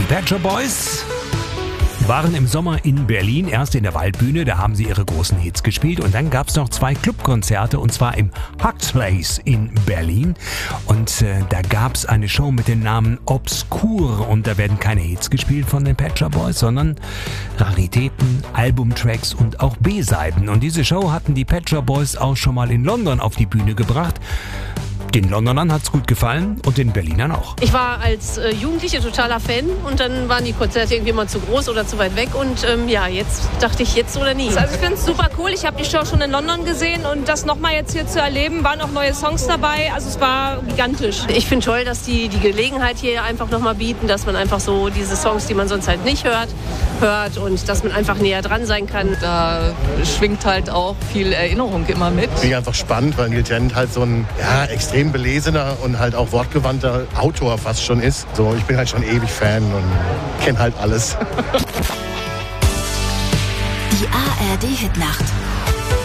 Pet Shop Boys waren im Sommer in Berlin, erst in der Waldbühne, da haben sie ihre großen Hits gespielt und dann gab es noch 2 Clubkonzerte und zwar im Hux Place in Berlin und da gab es eine Show mit dem Namen Obscure und da werden keine Hits gespielt von den Pet Shop Boys, sondern Raritäten, Albumtracks und auch B-Seiten und diese Show hatten die Pet Shop Boys auch schon mal in London auf die Bühne gebracht. Den Londonern hat's gut gefallen und den Berlinern auch. Ich war als Jugendliche totaler Fan und dann waren die Konzerte irgendwie mal zu groß oder zu weit weg und jetzt dachte ich jetzt oder nie. Also ich finde es super cool. Ich habe die Show schon in London gesehen und das nochmal jetzt hier zu erleben, waren auch neue Songs dabei. Also es war gigantisch. Ich finde toll, dass die Gelegenheit hier einfach nochmal bieten, dass man einfach so diese Songs, die man sonst halt nicht hört und dass man einfach näher dran sein kann. Da schwingt halt auch viel Erinnerung immer mit. Finde ich einfach spannend, weil Neil Tennant halt so ein extrem belesener und halt auch wortgewandter Autor fast schon ist. So, ich bin halt schon ewig Fan und kenne halt alles. Die ARD Hitnacht.